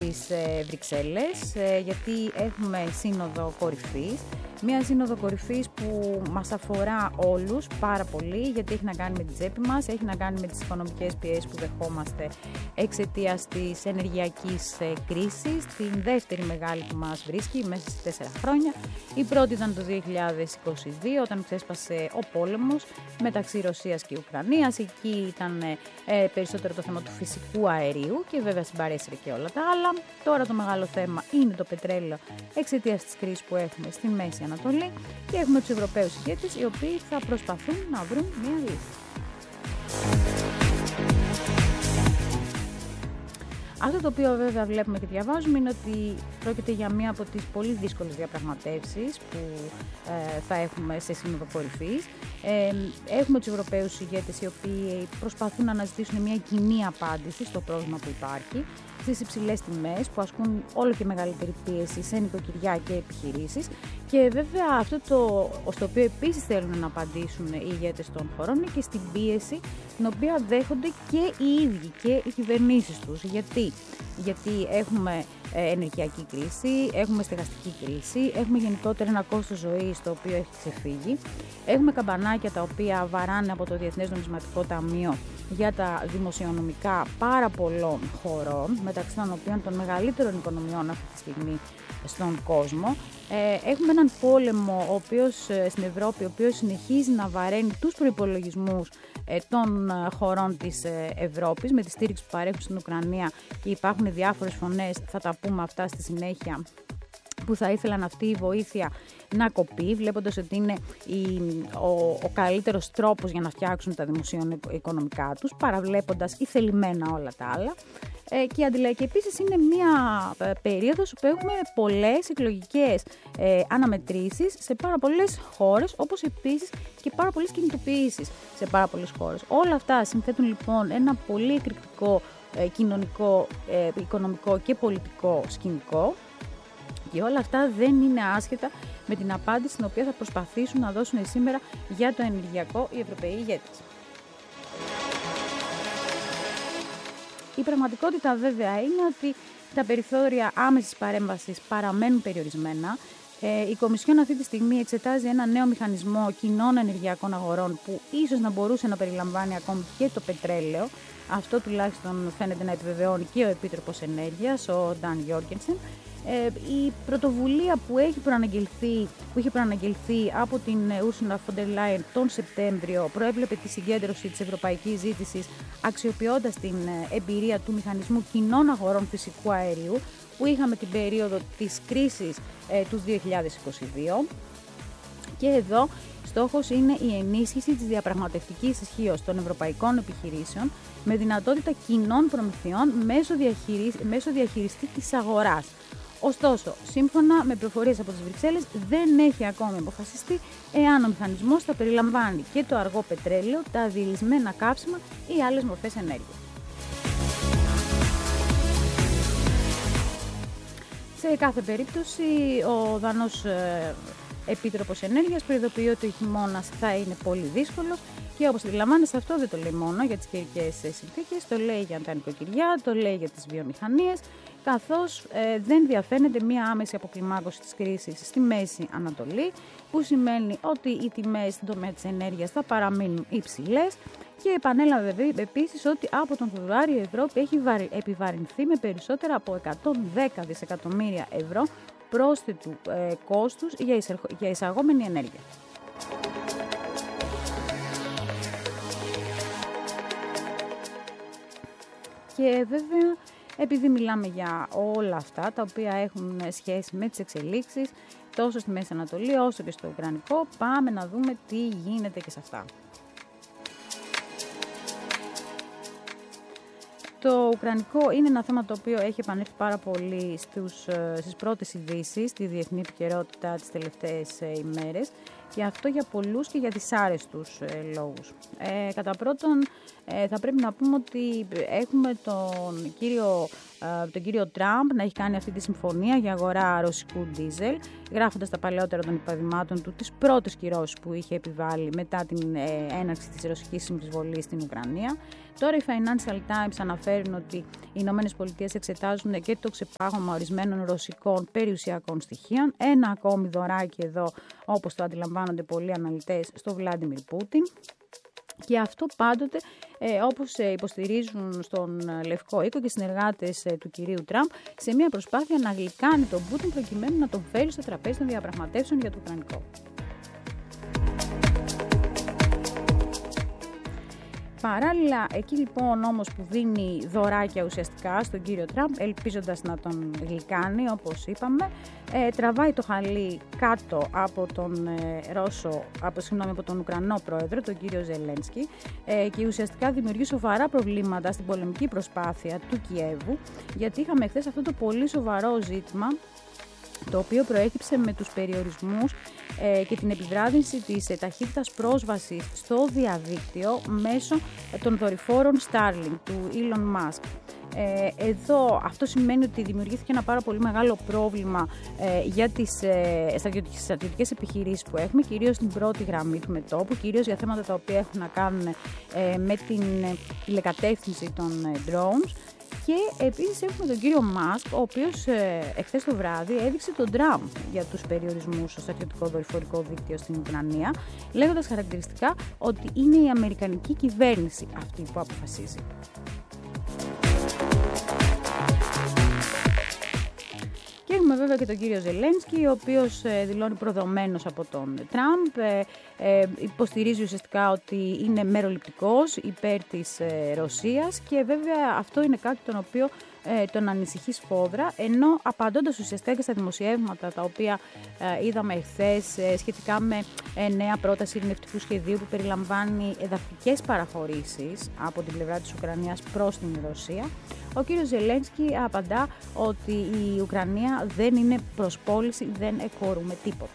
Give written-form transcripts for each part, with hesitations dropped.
στις Βρυξέλλες, γιατί έχουμε σύνοδο κορυφής. Μία σύνοδο κορυφής που μας αφορά όλους πάρα πολύ, γιατί έχει να κάνει με την τσέπη μας, έχει να κάνει με τις οικονομικές πιέσεις που δεχόμαστε εξαιτίας της ενεργειακής κρίσης, την δεύτερη μεγάλη που μας βρίσκει μέσα σε 4 χρόνια. Η πρώτη ήταν το 2022, όταν ξέσπασε ο πόλεμος μεταξύ Ρωσίας και Ουκρανίας. Εκεί ήταν περισσότερο το θέμα του φυσικού αερίου και βέβαια συμπαρέσυρε και όλα τα άλλα. Τώρα το μεγάλο θέμα είναι το πετρέλαιο εξαιτίας της κρίσης που έχουμε στη Μέση Ανατολή και έχουμε τους Ευρωπαίους ηγέτες οι οποίοι θα προσπαθούν να βρουν μια λύση. Αυτό το οποίο βέβαια βλέπουμε και διαβάζουμε είναι ότι πρόκειται για μία από τις πολύ δύσκολες διαπραγματεύσεις που θα έχουμε σε σύνοδο κορυφής. Έχουμε τους Ευρωπαίους ηγέτες οι οποίοι προσπαθούν να αναζητήσουν μια κοινή απάντηση στο πρόβλημα που υπάρχει, στις υψηλές τιμές που ασκούν όλο και μεγαλύτερη πίεση σε νοικοκυριά και επιχειρήσεις. Και βέβαια αυτό στο οποίο επίσης θέλουν να απαντήσουν οι ηγέτες των χωρών είναι και στην πίεση την οποία δέχονται και οι ίδιοι και οι κυβερνήσεις τους. Γιατί έχουμε ενεργειακή κρίση, έχουμε στεγαστική κρίση, έχουμε γενικότερα ένα κόστος ζωής το οποίο έχει ξεφύγει, έχουμε καμπανάκια τα οποία βαράνε από το Διεθνές Νομισματικό Ταμείο για τα δημοσιονομικά πάρα πολλών χωρών, μεταξύ των οποίων των μεγαλύτερων οικονομιών αυτή τη στιγμή στον κόσμο. Έχουμε έναν πόλεμο στην Ευρώπη, ο οποίος συνεχίζει να βαραίνει τους προϋπολογισμούς των χωρών της Ευρώπης με τη στήριξη που παρέχουν στην Ουκρανία και υπάρχουν διάφορες φωνές, θα τα πούμε αυτά στη συνέχεια, που θα ήθελαν αυτή η βοήθεια να κοπεί, βλέποντας ότι είναι ο καλύτερος τρόπος για να φτιάξουν τα δημοσιοοικονομικά τους, παραβλέποντας ή θελημένα όλα τα άλλα. Και επίσης είναι μια περίοδος που έχουμε πολλές εκλογικές αναμετρήσεις σε πάρα πολλές χώρες, όπως επίσης και πάρα πολλές κινητοποιήσεις σε πάρα πολλές χώρες. Όλα αυτά συνθέτουν λοιπόν ένα πολύ εκρηκτικό κοινωνικό, οικονομικό και πολιτικό σκηνικό. Και όλα αυτά δεν είναι άσχετα με την απάντηση την οποία θα προσπαθήσουν να δώσουν σήμερα για το ενεργειακό οι Ευρωπαίοι ηγέτες. Η πραγματικότητα βέβαια είναι ότι τα περιθώρια άμεσης παρέμβασης παραμένουν περιορισμένα. Η Κομισιόν αυτή τη στιγμή εξετάζει ένα νέο μηχανισμό κοινών ενεργειακών αγορών που ίσως να μπορούσε να περιλαμβάνει ακόμη και το πετρέλαιο. Αυτό τουλάχιστον φαίνεται να επιβεβαιώνει και ο Επίτροπος Ενέργειας, ο Dan Jorgensen. Η πρωτοβουλία που είχε προαναγγελθεί από την Ursula von der Leyen τον Σεπτέμβριο προέβλεπε τη συγκέντρωση της ευρωπαϊκής ζήτησης αξιοποιώντας την εμπειρία του μηχανισμού κοινών αγορών φυσικού αερίου που είχαμε την περίοδο της κρίσης του 2022. Και εδώ στόχος είναι η ενίσχυση της διαπραγματευτικής ισχύως των ευρωπαϊκών επιχειρήσεων με δυνατότητα κοινών προμηθειών μέσω διαχειριστή της αγοράς. Ωστόσο, σύμφωνα με πληροφορίες από τις Βρυξέλλες, δεν έχει ακόμη αποφασιστεί εάν ο μηχανισμός θα περιλαμβάνει και το αργό πετρέλαιο, τα διελισμένα καύσιμα ή άλλες μορφές ενέργειας. Σε κάθε περίπτωση, ο Δανός Επίτροπος Ενέργειας προειδοποιεί ότι ο χειμώνας θα είναι πολύ δύσκολος και όπως αντιλαμβάνεστε αυτό δεν το λέει μόνο για τις καιρικές συνθήκες, το λέει για τα νοικοκυριά, το λέει για τις βιομηχανίες, καθώς δεν διαφαίνεται μία άμεση αποκλιμάκωση της κρίσης στη Μέση Ανατολή, που σημαίνει ότι οι τιμές στην τομέα της ενέργειας θα παραμείνουν υψηλές και επανέλαβε επίσης ότι από τον Φεβρουάριο η Ευρώπη έχει επιβαρυνθεί με περισσότερα από 110 δισεκατομμύρια ευρώ πρόσθετου κόστους για εισαγόμενη ενέργεια. Και βέβαια, επειδή μιλάμε για όλα αυτά τα οποία έχουν σχέση με τις εξελίξεις τόσο στη Μέση Ανατολή όσο και στο Ουκρανικό, πάμε να δούμε τι γίνεται και σε αυτά. Το Ουκρανικό είναι ένα θέμα το οποίο έχει επανέλθει πάρα πολύ στις πρώτες ειδήσεις, στη διεθνή επικαιρότητα τις τελευταίες ημέρες, και αυτό για πολλούς και για δυσάρεστους λόγους. Κατά πρώτον, θα πρέπει να πούμε ότι έχουμε τον κύριο τον κύριο Τραμπ να έχει κάνει αυτή τη συμφωνία για αγορά ρωσικού ντίζελ, γράφοντας τα παλαιότερα των υπαδημάτων του τις πρώτες κυρώσεις που είχε επιβάλει μετά την έναρξη της ρωσικής εισβολής στην Ουκρανία. Τώρα οι Financial Times αναφέρουν ότι οι Ηνωμένες Πολιτείες εξετάζουν και το ξεπάγωμα ορισμένων ρωσικών περιουσιακών στοιχείων. Ένα ακόμη δωράκι εδώ, όπως το αντιλαμβάνονται πολλοί αναλυτές, στο Βλάντιμιρ Πούτιν. Και αυτό πάντοτε, όπως υποστηρίζουν στον Λευκό Οίκο και συνεργάτες του κυρίου Τραμπ, σε μια προσπάθεια να γλυκάνει τον Πούτιν προκειμένου να τον φέρει στο τραπέζι των διαπραγματεύσεων για το Ουκρανικό. Παράλληλα, εκεί λοιπόν όμως που δίνει δωράκια ουσιαστικά στον κύριο Τραμπ, ελπίζοντας να τον γλυκάνει, όπως είπαμε, τραβάει το χαλί κάτω από τον από τον Ουκρανό πρόεδρο, τον κύριο Ζελένσκι, και ουσιαστικά δημιουργεί σοβαρά προβλήματα στην πολεμική προσπάθεια του Κιέβου, γιατί είχαμε χθες αυτό το πολύ σοβαρό ζήτημα, το οποίο προέκυψε με τους περιορισμούς και την επιβράδυνση της ταχύτητας πρόσβασης στο διαδίκτυο μέσω των δορυφόρων Starlink του Elon Musk. Εδώ αυτό σημαίνει ότι δημιουργήθηκε ένα πάρα πολύ μεγάλο πρόβλημα για τις στρατιωτικές επιχειρήσεις που έχουμε, κυρίως στην πρώτη γραμμή του μετώπου, κυρίως για θέματα τα οποία έχουν να κάνουν με την τηλεκατεύθυνση των drones. Και επίσης έχουμε τον κύριο Μάσκ, ο οποίος εχθές το βράδυ έδειξε τον Τραμπ για τους περιορισμούς στο στρατιωτικό δορυφορικό δίκτυο στην Ουκρανία, λέγοντας χαρακτηριστικά ότι είναι η αμερικανική κυβέρνηση αυτή που αποφασίζει. Και έχουμε βέβαια και τον κύριο Ζελένσκι, ο οποίος δηλώνει προδομένος από τον Τραμπ, υποστηρίζει ουσιαστικά ότι είναι μεροληπτικός υπέρ της Ρωσίας και βέβαια αυτό είναι κάτι τον οποίο τον ανησυχεί σφόδρα, ενώ απαντώντας ουσιαστικά και στα δημοσιεύματα τα οποία είδαμε εχθές σχετικά με νέα πρόταση ειρηνευτικού σχεδίου που περιλαμβάνει εδαφικές παραχωρήσεις από την πλευρά της Ουκρανίας προς την Ρωσία, ο κύριος Ζελένσκι απαντά ότι η Ουκρανία δεν είναι προς πώληση, δεν εκχωρούμε τίποτα.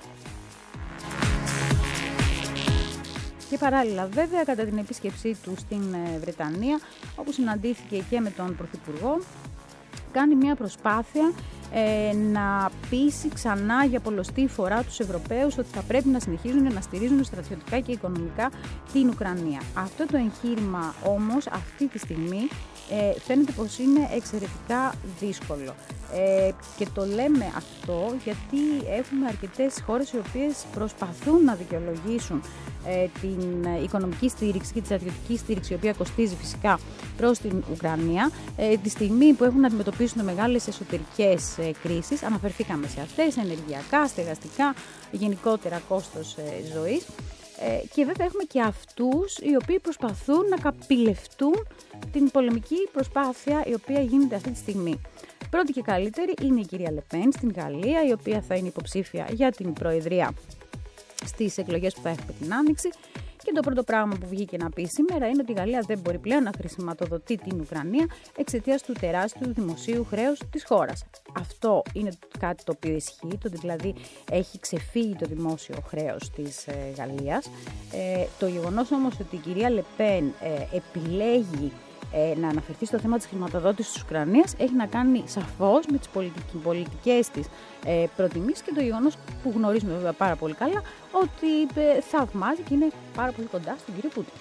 Και παράλληλα βέβαια κατά την επίσκεψή του στην Βρετανία, όπου συναντήθηκε και με τον Πρωθυπουργό, κάνει μια προσπάθεια να πείσει ξανά για πολλοστή φορά τους Ευρωπαίους ότι θα πρέπει να συνεχίζουν να στηρίζουν στρατιωτικά και οικονομικά την Ουκρανία. Αυτό το εγχείρημα όμως αυτή τη στιγμή φαίνεται πως είναι εξαιρετικά δύσκολο. Και το λέμε αυτό γιατί έχουμε αρκετές χώρες οι οποίες προσπαθούν να δικαιολογήσουν την οικονομική στήριξη και τη στρατιωτική στήριξη, η οποία κοστίζει φυσικά προς την Ουκρανία, τη στιγμή που έχουν να αντιμετωπίσουν μεγάλες εσωτερικές κρίσεις. Αναφερθήκαμε σε αυτές, ενεργειακά, στεγαστικά, γενικότερα κόστος ζωής. Και βέβαια έχουμε και αυτούς οι οποίοι προσπαθούν να καπηλευτούν την πολεμική προσπάθεια η οποία γίνεται αυτή τη στιγμή. Πρώτη και καλύτερη είναι η κυρία Λεπέν στην Γαλλία, η οποία θα είναι υποψήφια για την προεδρία στις εκλογές που θα έχουμε την Άνοιξη. Και το πρώτο πράγμα που βγήκε να πει σήμερα είναι ότι η Γαλλία δεν μπορεί πλέον να χρηματοδοτεί την Ουκρανία εξαιτίας του τεράστιου δημοσίου χρέους της χώρας. Αυτό είναι κάτι το οποίο ισχύει, το δηλαδή έχει ξεφύγει το δημόσιο χρέος της Γαλλίας. Το γεγονός όμως ότι η κυρία Λεπέν επιλέγει να αναφερθεί στο θέμα της χρηματοδότησης της Ουκρανίας έχει να κάνει σαφώς με τις πολιτικές της προτιμήσεις και το γεγονός που γνωρίζουμε βέβαια πάρα πολύ καλά ότι θαυμάζει και είναι πάρα πολύ κοντά στον κύριο Πούτιν.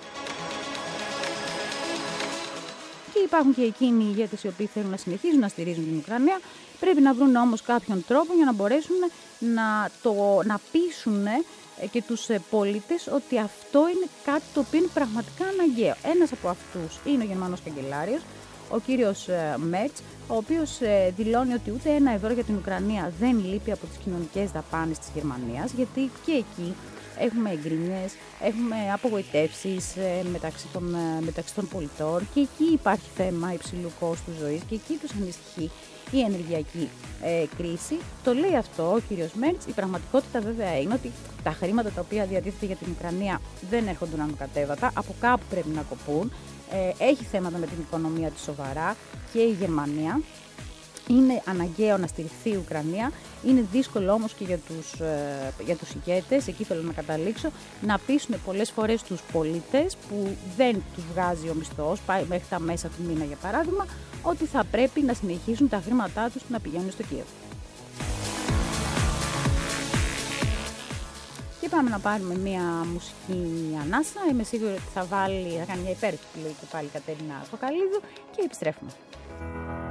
Και υπάρχουν και εκείνοι οι ηγέτες οι οποίοι θέλουν να συνεχίζουν να στηρίζουν την Ουκρανία. Πρέπει να βρουν όμως κάποιον τρόπο για να μπορέσουν να πείσουν και τους πολίτες ότι αυτό είναι κάτι το οποίο είναι πραγματικά αναγκαίο. Ένας από αυτούς είναι ο Γερμανός καγκελάριος, ο κύριος Μέρτς, ο οποίος δηλώνει ότι ούτε ένα ευρώ για την Ουκρανία δεν λείπει από τις κοινωνικές δαπάνες της Γερμανίας, γιατί και εκεί έχουμε εγκρίνειες, έχουμε απογοητεύσεις μεταξύ των πολιτών και εκεί υπάρχει θέμα υψηλού κόστου ζωής και εκεί τους ανησυχεί η ενεργειακή κρίση. Το λέει αυτό ο κύριος Μέρτς. Η πραγματικότητα βέβαια είναι ότι τα χρήματα τα οποία διατίθεται για την Ουκρανία δεν έρχονται ανακατέβατα, από κάπου πρέπει να κοπούν. Έχει θέματα με την οικονομία της σοβαρά και η Γερμανία. Είναι αναγκαίο να στηριχθεί η Ουκρανία. Είναι δύσκολο όμως και για τους ηγέτες, εκεί θέλω να καταλήξω, να πείσουν πολλές φορές τους πολίτες που δεν τους βγάζει ο μισθός, πάει μέχρι τα μέσα του μήνα για παράδειγμα, ότι θα πρέπει να συνεχίσουν τα χρήματά τους να πηγαίνουν στο Κίεβο. Και πάμε να πάρουμε μία μουσική ανάσα. Είμαι σίγουρη ότι θα κάνει μια υπέροχη επιλογή και πάλι η Κατερίνα Κοκαλίδου και επιστρέφουμε.